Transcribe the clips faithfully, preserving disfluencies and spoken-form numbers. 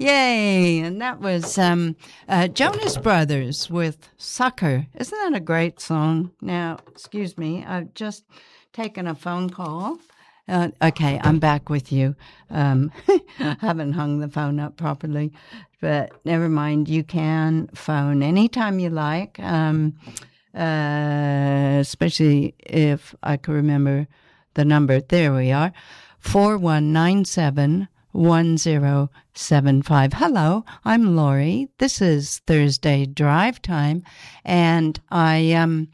Yay! And that was um, uh, Jonas Brothers with Sucker. Isn't that a great song? Now, excuse me, I've just taken a phone call. Uh, okay, I'm back with you. Um, I haven't hung the phone up properly, but never mind. You can phone anytime you like, um, uh, especially if I can remember the number. There we are, four one nine seven one zero seven five. Hello, I'm Lori. This is Thursday Drive Time, and I um.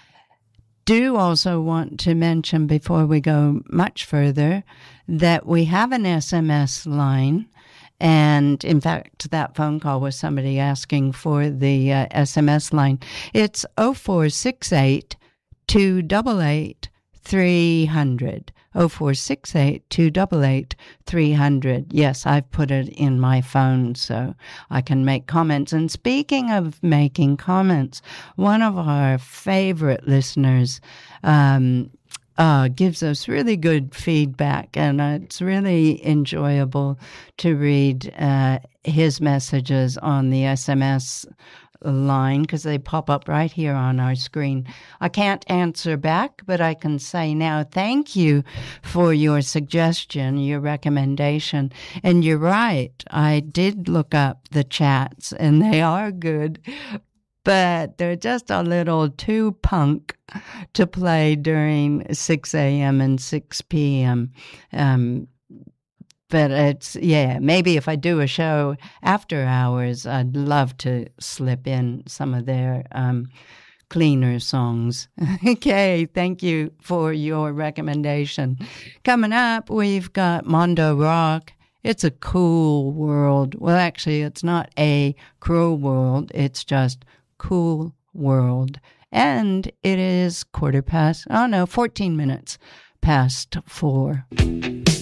do also want to mention before we go much further that we have an S M S line. And in fact, that phone call was somebody asking for the uh, S M S line. It's oh four six eight, two eight eight, three hundred. oh four six eight, two eight eight, three hundred. Yes, I've put it in my phone so I can make comments. And speaking of making comments, one of our favorite listeners um, uh, gives us really good feedback, and uh, it's really enjoyable to read uh, his messages on the S M S line because they pop up right here on our screen. I can't answer back, but I can say now thank you for your suggestion, your recommendation. And you're right, I did look up the chats and they are good, but they're just a little too punk to play during six a.m. and six p.m. Um, But it's, yeah, maybe if I do a show after hours, I'd love to slip in some of their um, cleaner songs. Okay, thank you for your recommendation. Coming up, we've got Mondo Rock. It's a cool world. Well, actually, it's not a cruel world. It's just cool world. And it is quarter past, oh no, fourteen minutes past four.